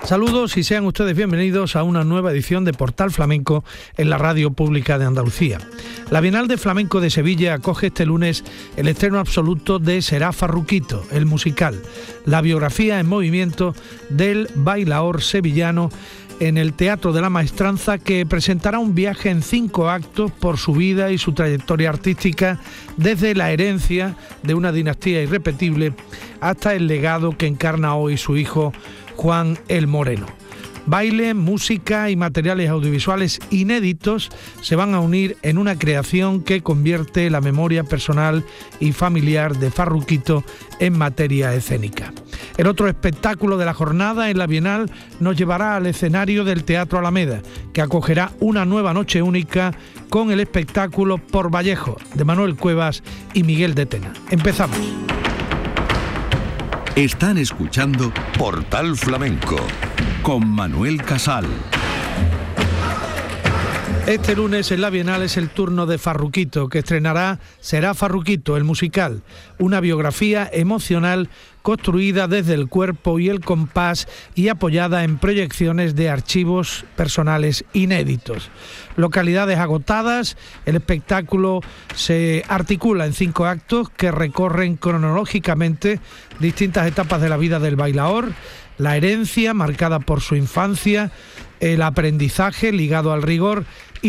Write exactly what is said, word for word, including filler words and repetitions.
Saludos y sean ustedes bienvenidos a una nueva edición de Portal Flamenco en la Radio Pública de Andalucía. La Bienal de Flamenco de Sevilla acoge este lunes el estreno absoluto de Será Farruquito, el musical, la biografía en movimiento del bailaor sevillano en el Teatro de la Maestranza, que presentará un viaje en cinco actos por su vida y su trayectoria artística, desde la herencia de una dinastía irrepetible hasta el legado que encarna hoy su hijo Juan el Moreno. Baile, música y materiales audiovisuales inéditos se van a unir en una creación que convierte la memoria personal y familiar de Farruquito en materia escénica. El otro espectáculo de la jornada en la Bienal nos llevará al escenario del Teatro Alameda, que acogerá una nueva noche única con el espectáculo Por Vallejo, de Manuel Cuevas y Miguel de Tena. Empezamos. Están escuchando Portal Flamenco con Manuel Casal. Este lunes en la Bienal es el turno de Farruquito, que estrenará Será Farruquito, el musical, una biografía emocional construida desde el cuerpo y el compás y apoyada en proyecciones de archivos personales inéditos. Localidades agotadas, el espectáculo se articula en cinco actos que recorren cronológicamente distintas etapas de la vida del bailaor, la herencia marcada por su infancia, el aprendizaje ligado al rigor